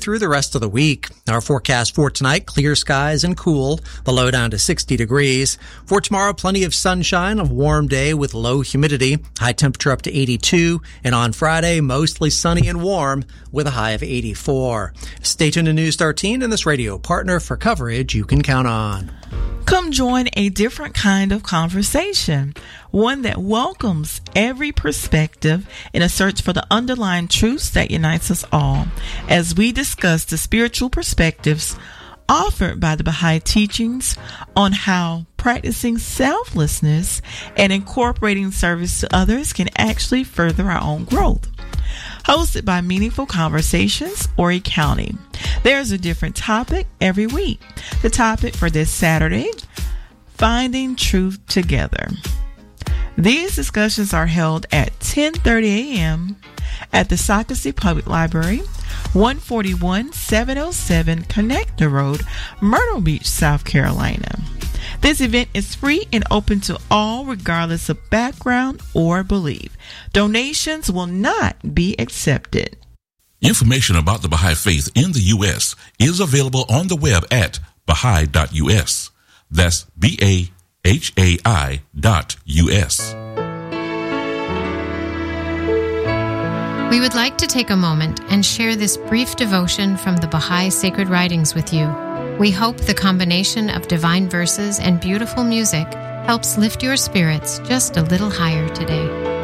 through the rest of the week. Our forecast for tonight, clear skies and cool, the low down to 60 degrees. For tomorrow, plenty of sunshine, a warm day with low humidity, high temperature up to 82. And on Friday, mostly sunny and warm with a high of 84. Stay tuned to News 13 and this radio partner for coverage you can count on. Come join a different kind of conversation, one that welcomes every perspective in a search for the underlying truths that unites us all, as we discuss the spiritual perspectives offered by the Baha'i teachings on how practicing selflessness and incorporating service to others can actually further our own growth. Hosted by Meaningful Conversations, Horry County. There's a different topic every week. The topic for this Saturday, Finding Truth Together. These discussions are held at 10:30 a.m. at the Socastee Public Library, 141 707 Connector Road, Myrtle Beach, South Carolina. This event is free and open to all regardless of background or belief. Donations will not be accepted. Information about the Baha'i Faith in the U.S. is available on the web at Baha'i.us. That's BAHAI.us. We would like to take a moment and share this brief devotion from the Baha'i Sacred Writings with you. We hope the combination of divine verses and beautiful music helps lift your spirits just a little higher today.